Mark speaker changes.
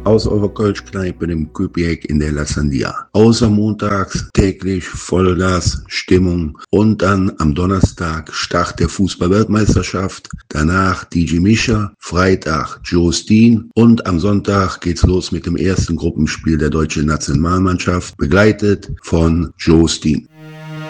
Speaker 1: aus eurer Kölschkneipe im Küpiek in der Lassandia. Außer montags täglich Vollgas, Stimmung und dann am Donnerstag Start der Fußball-Weltmeisterschaft, danach DJ Mischa, Freitag Joe Steen und am Sonntag geht's los mit dem ersten Gruppenspiel der deutschen Nationalmannschaft, begleitet von Joe Steen.